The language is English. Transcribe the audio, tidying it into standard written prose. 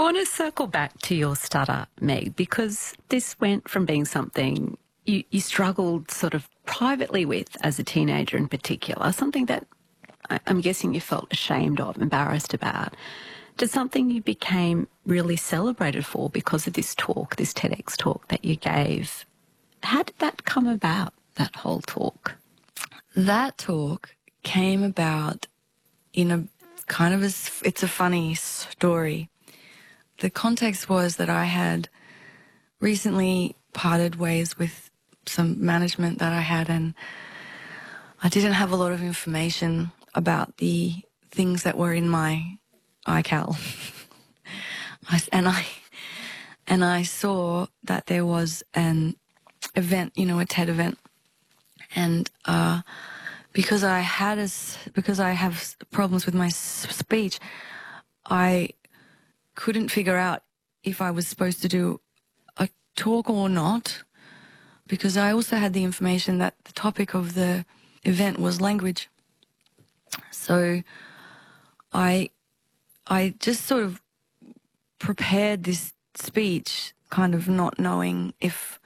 want to circle back to your stutter, Meg, because this went from being something you struggled sort of privately with as a teenager in particular, something that I'm guessing you felt ashamed of, embarrassed about, to something you became really celebrated for because of this talk, this TEDx talk that you gave. How did that come about, that whole talk? That talk came about in a kind of it's a funny story. The context was that I had recently parted ways with some management that I had, and I didn't have a lot of information about the things that were in my iCal. And I saw that there was an event, a TED event, and because I have problems with my speech, I couldn't figure out if I was supposed to do a talk or not, because I also had the information that the topic of the event was language. So I just sort of prepared this speech kind of not knowing if